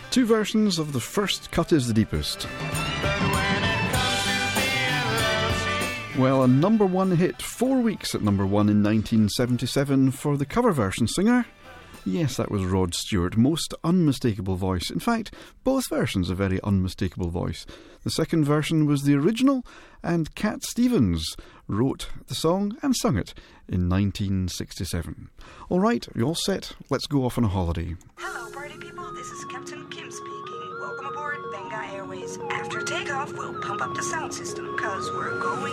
Two versions of The First Cut is the Deepest. Well, a number one hit, 4 weeks at number one in 1977 for the cover version singer. Yes, that was Rod Stewart. Most unmistakable voice. In fact, both versions a very unmistakable voice. The second version was the original, and Cat Stevens wrote the song and sung it in 1967. All right, you all set? Let's go off on a holiday. Hello, party people. This is Captain Kim speaking. Welcome aboard Benga Airways. After takeoff, we'll pump up the sound system, 'cause we're going